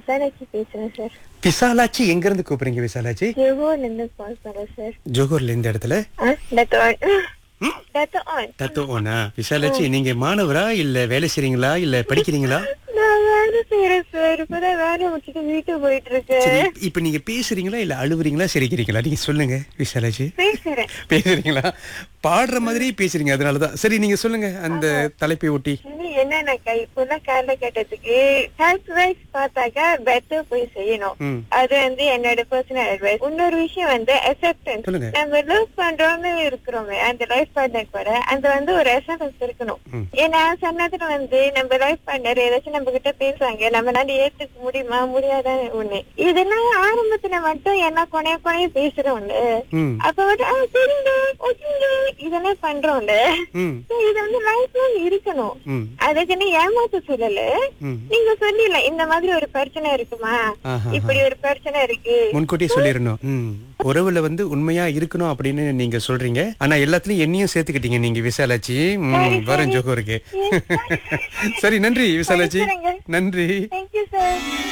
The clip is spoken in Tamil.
விசாலாட்சி பேசுறேன் சார். விசாலாட்சி எங்க இருந்து கூப்பிடுறீங்க விசாலாட்சி? ஜோகூர்ல இருந்து கால் பண்றேன் சார். ஜோகூர்ல இந்த இடத்துல தத்துவனா? விசாலாட்சி நீங்க மாணவரா இல்ல வேலை செய்றீங்களா இல்ல படிக்கிறீங்களா? நான் வேலை செய்யறேன் சார். இப்பதான் வேலை முடிச்சுட்டு வீட்டுக்கு போயிட்டு இருக்கேன். சரி, இப்ப நீங்க பேசுறீங்களா இல்ல அழுவுறீங்களா சிரிக்கிறீங்களா? நீங்க சொல்லுங்க விசாலாட்சி. பேசுறேன். பேசுறீங்களா? பாடுற மாதிரி பேசுறீங்க, அதனாலதான். சரி, நீங்க சொல்லுங்க அந்த தலைப்பை ஒட்டி. என்னன்னாக்கா இப்பதான் காலைல கேட்டதுக்கு ஹெல்த் வைஸ் பார்த்தாக்கா பெட்டர் போய் செய்யணும். அது என்னோட பர்சனல் அட்வைஸ். இன்னொரு விஷயம் அக்செப்டன்ஸ். நம்ம லவ் பண்றோம்னு இருக்கிறோமே அந்த லைஃப் பார்ட்னர் கூட அந்த ஒரு அக்செப்டன்ஸ் இருக்கணும். ஏன்னா சொன்னதுல நம்ம லைஃப் பார்ட்னர் ஏதாச்சும் நம்ம கிட்ட பேசுவாங்க, நம்மளால ஏத்துக்க முடியுமா முடியாதான்னு ஒண்ணு. இதெல்லாம் ஆரம்பத்துல மட்டும் என்ன கொனைய பேசுறோம்ல, அப்ப சரிங்க ஓகேங்க இதெல்லாம் பண்றோம்ல. இது லைஃப்ல இருக்கணும். அதுக்குன்னு ஏமாத்த சொல்லல. நீங்க சொல்லிடலாம் இந்த மாதிரி ஒரு பிரச்சனை இருக்குமா, இப்படி ஒரு பிரச்சனை இருக்கு, முன்கூட்டியே சொல்லிடணும். உறவுல உண்மையா இருக்கணும் அப்படின்னு நீங்க சொல்றீங்க. ஆனா எல்லாத்துலயும் என்னையும் சேர்த்துக்கிட்டீங்க நீங்க விசாலாட்சி. வரும் ஜோகூருக்கு. சரி, நன்றி விசாலாட்சி. நன்றி. Thank you, sir.